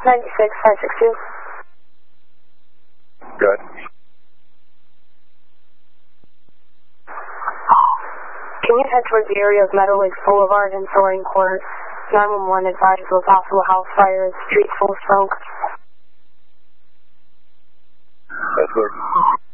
96562. Good. Can you head towards the area of Meadow Lakes Boulevard and Soaring Court? 911 advised of a possible house fire, street full of smoke. That's good.